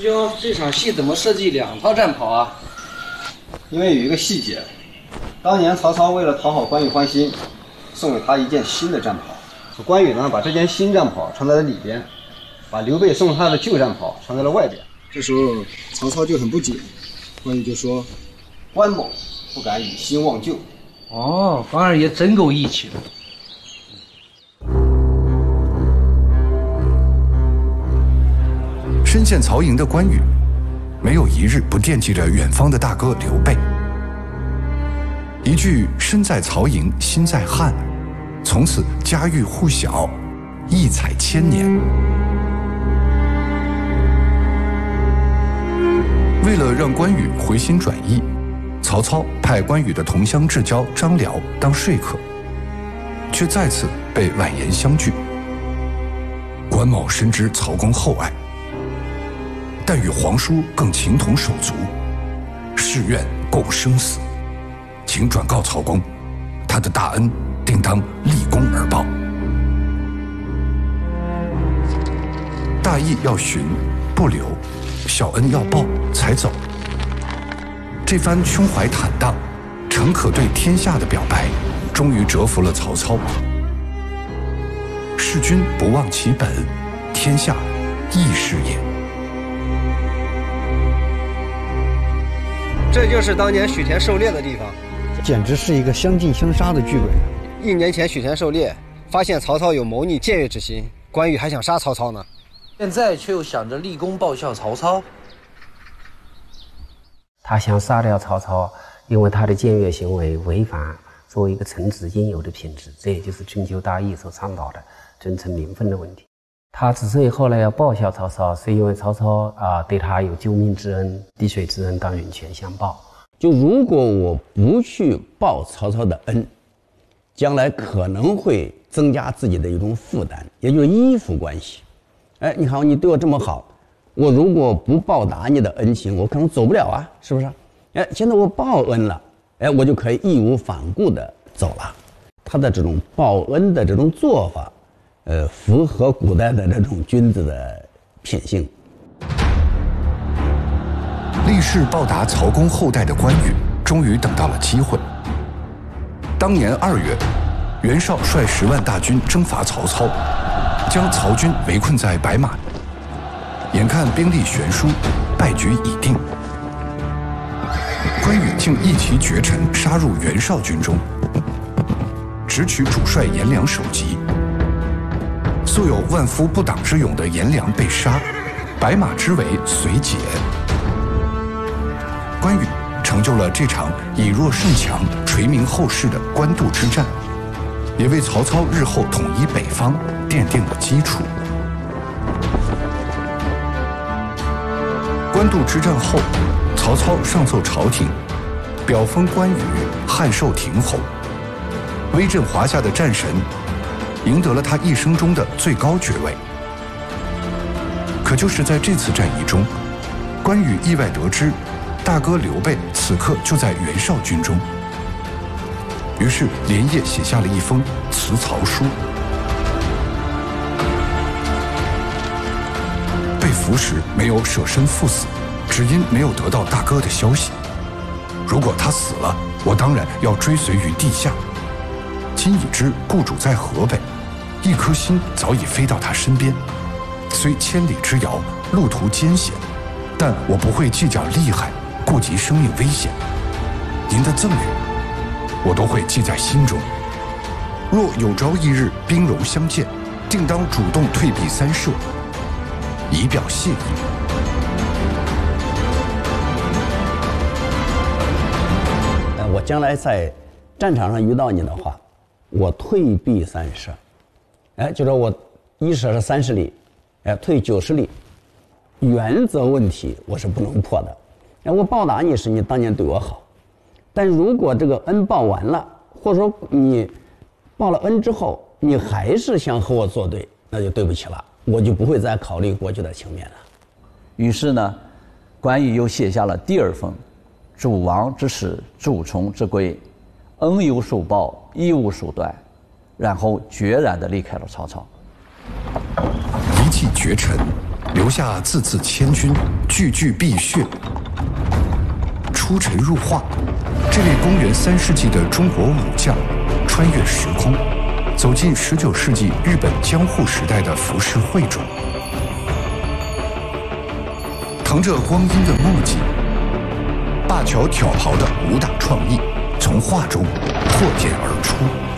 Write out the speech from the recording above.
兄，这场戏怎么设计2套战袍啊？ 因为有一个细节，当年曹操为了讨好关羽欢心，送给他一件新的战袍。关羽呢，把这件新战袍穿在了里边，把刘备送他的旧战袍穿在了外边。这时候曹操就很不解，关羽就说：“关某不敢以新忘旧。” 哦，关二爷真够义气的。 身陷曹营的关羽，没有一日不惦记着远方的大哥刘备。一句“身在曹营心在汉”，从此家喻户晓，异彩千年。为了让关羽回心转意，曹操派关羽的同乡至交张辽当说客，却再次被婉言相拒。关某深知曹公厚爱，但与皇叔更情同手足，誓愿共生死，请转告曹公，他的大恩定当立功而报。大义要寻，不留；小恩要报，才走。这番胸怀坦荡、诚可对天下的表白，终于折服了曹操。事君不忘其本，天下亦是也。 这就是当年许田狩猎的地方， 简直是一个相敬相杀的剧本。 1年前许田狩猎，发现曹操有谋逆僭越之心，关羽还想杀曹操呢， 现在却又想着立功报效曹操。 他想杀掉曹操，因为他的僭越行为违反作为一个臣子应有的品质，这也就是春秋大义所倡导的尊称名分的问题。他之所以后来要报效曹操，是因为曹操对他有救命之恩、滴水之恩，当涌泉相报。 就如果我不去报曹操的恩，将来可能会增加自己的一种负担，也就是依附关系。哎，你看你对我这么好，我如果不报答你的恩情，我可能走不了啊，是不是？哎，现在我报恩了，哎，我就可以义无反顾地走了。他的这种报恩的这种做法，符合古代的这种君子的品性。 立誓报答曹公后代的关羽，终于等到了机会。当年2月，袁绍率10万大军征伐曹操，将曹军围困在白马，眼看兵力悬殊，败局已定。关羽竟一骑绝尘杀入袁绍军中，直取主帅颜良首级。素有万夫不挡之勇的颜良被杀，白马之围随解。关羽成就了这场以弱胜强、垂名后世的官渡之战，也为曹操日后统一北方奠定了基础。官渡之战后，曹操上奏朝廷，表封关羽汉寿亭侯，威震华夏的战神，赢得了他一生中的最高爵位。可就是在这次战役中，关羽意外得知大哥刘备此刻就在袁绍军中，于是连夜写下了一封辞曹书。被俘时没有舍身赴死，只因没有得到大哥的消息。如果他死了，我当然要追随于地下。今已知故主在河北，一颗心早已飞到他身边。虽千里之遥，路途艰险，但我不会计较利害，顾及生命危险。您的赠与，我都会记在心中。若有朝一日兵戎相见，定当主动退避三舍，以表谢意。 我将来在战场上遇到你的话，我退避三舍，哎，就说我一舍是30里，哎，退90里，原则问题我是不能破的。哎，我报答你是你当年对我好，但如果这个恩报完了，或者说你报了恩之后，你还是想和我作对，那就对不起了，我就不会再考虑过去的情面了。 于是呢，关羽又写下了第2封主王之使，主从之规，恩有所报，义无所断，然后决然地离开了曹操。 一骑绝尘， 留下字字千钧，句句碧血。出尘入化，这位公元3世纪的中国武将，穿越时空，走进19世纪日本江户时代的浮世绘中，扛着光阴的墨迹，灞桥挑袍的武打创意从画中破茧而出。